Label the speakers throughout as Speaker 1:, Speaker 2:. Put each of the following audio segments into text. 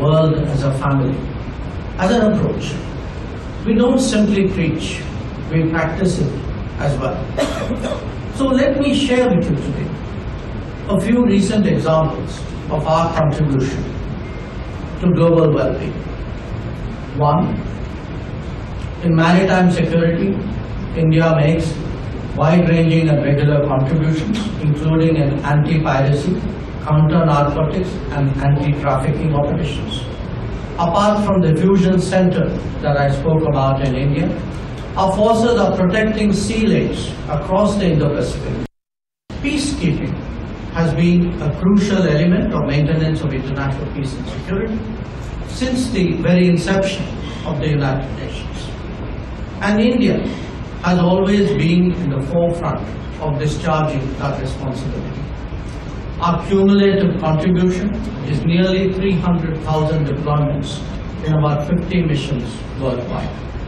Speaker 1: world as a family. As an approach, we don't simply preach, we practice it as well. So let me share with you today a few recent examples of our contribution to global well-being. One, in maritime security, India makes wide-ranging and regular contributions, including in anti-piracy, counter-narcotics and anti-trafficking operations. Apart from the fusion center that I spoke about in India, our forces are protecting sea lanes across the Indo-Pacific. Peacekeeping has been a crucial element of maintenance of international peace and security since the very inception of the United Nations. And India has always been in the forefront of discharging that responsibility. Our cumulative contribution is nearly 300,000 deployments in about 50 missions worldwide.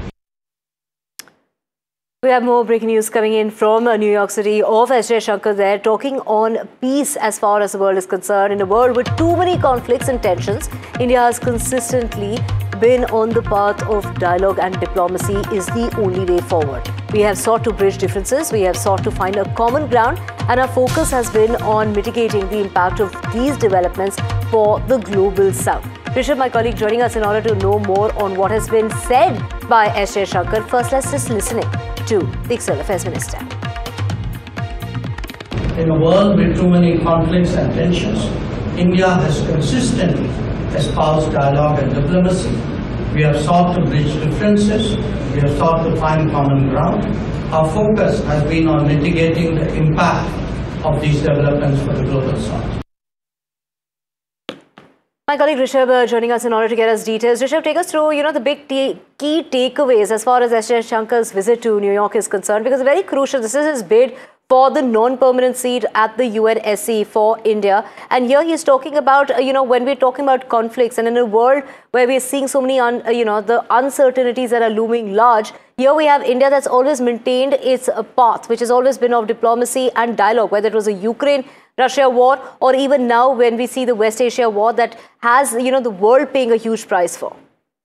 Speaker 2: We have more breaking news coming in from New York City of S. Jaishankar there, talking on peace as far as the world is concerned. In a world with too many conflicts and tensions, India has consistently been on the path of dialogue, and diplomacy is the only way forward. We have sought to bridge differences, we have sought to find a common ground, and our focus has been on mitigating the impact of these developments for the global south. Rishabh, my colleague, joining us in order to know more on what has been said by S. Jaishankar. First, let's just listen to the External Affairs Minister.
Speaker 1: In a world with too many conflicts and tensions, India has consistently espoused dialogue and diplomacy. We have sought to bridge differences. We have sought to find common ground. Our focus has been on mitigating the impact of these developments for the global south.
Speaker 2: My colleague Rishabh joining us in order to get us details. Rishabh, take us through, the big key takeaways as far as S. Jaishankar's visit to New York is concerned, because very crucial, this is his bid for the non-permanent seat at the UNSC for India. And here he's talking about, when we're talking about conflicts and in a world where we're seeing so many, the uncertainties that are looming large, here we have India that's always maintained its path, which has always been of diplomacy and dialogue, whether it was a Ukraine-Russia war or even now when we see the West Asia war that has, the world paying a huge price for.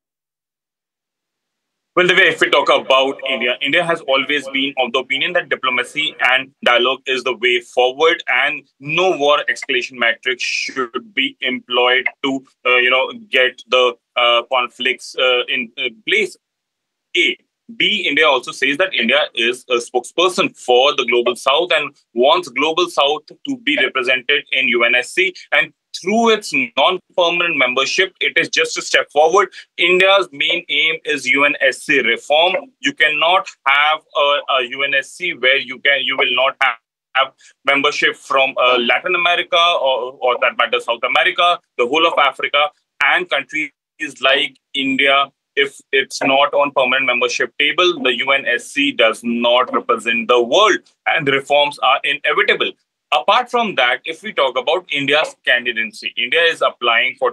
Speaker 3: Well, the way if we talk about India, India has always been of the opinion that diplomacy and dialogue is the way forward, and no war escalation metrics should be employed to, get the conflicts in place. A. B, India also says that India is a spokesperson for the Global South and wants Global South to be represented in UNSC. And through its non-permanent membership, it is just a step forward. India's main aim is UNSC reform. You cannot have a UNSC where you will not have membership from Latin America or that matter South America, the whole of Africa, and countries like India. If it's not on permanent membership table, the UNSC does not represent the world, and the reforms are inevitable. Apart from that, if we talk about India's candidacy, India is applying for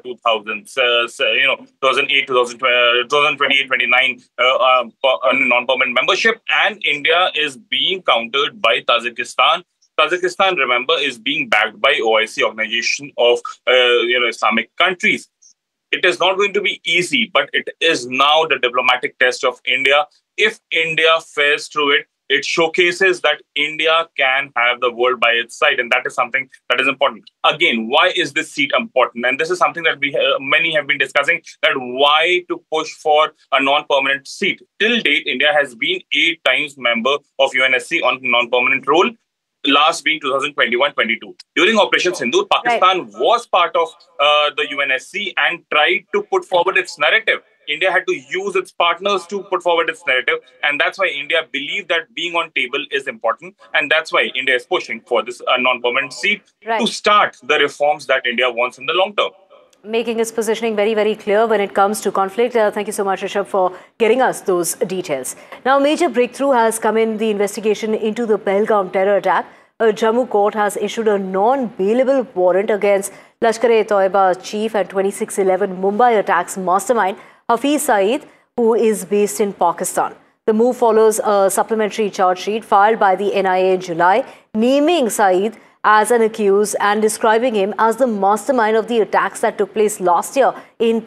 Speaker 3: 2008, 2028, 29 non-permanent membership, and India is being countered by Tajikistan. Tajikistan, remember, is being backed by OIC, Organization of Islamic Countries. It is not going to be easy, but it is now the diplomatic test of India. If India fares through it, it showcases that India can have the world by its side, and that is something that is important. Again, why is this seat important? And this is something that many have been discussing, that why to push for a non-permanent seat. Till date, India has been 8 times member of UNSC on non-permanent role, last being 2021-22. During Operation Sindoor, Pakistan was part of the UNSC and tried to put forward its narrative. India had to use its partners to put forward its narrative, and that's why India believed that being on table is important, and that's why India is pushing for this non-permanent seat to start the reforms that India wants in the long term.
Speaker 2: Making its positioning very, very clear when it comes to conflict. Thank you so much, Rishabh, for getting us those details. Now, a major breakthrough has come in the investigation into the Pahalgam terror attack. A Jammu court has issued a non-bailable warrant against Lashkar-e-Toiba chief and 2611 Mumbai attacks mastermind Hafiz Saeed, who is based in Pakistan. The move follows a supplementary charge sheet filed by the NIA in July, naming Saeed as an accused and describing him as the mastermind of the attacks that took place last year in